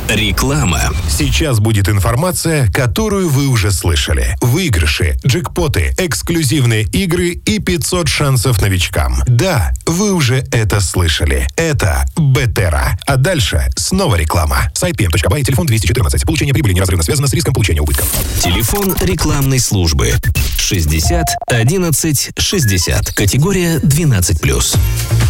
Реклама. Сейчас будет информация, которую вы уже слышали. Выигрыши, джекпоты, эксклюзивные игры и 500 шансов новичкам. Да, вы уже это слышали. Это Бетера. А дальше снова реклама. Сайт pm.by, телефон 214. Получение прибыли неразрывно связано с риском получения убытков. Телефон рекламной службы 60 11 60. Категория 12+.